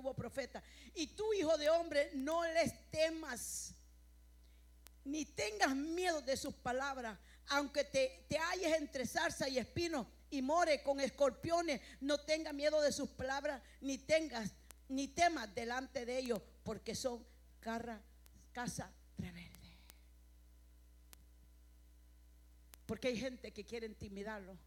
hubo profeta. Y tú, hijo de hombre, no les temas, ni tengas miedo de sus palabras. Aunque te halles entre zarza y espino y more con escorpiones, no tengas miedo de sus palabras, ni temas delante de ellos, porque son casa rebelde. Porque hay gente que quiere intimidarlo.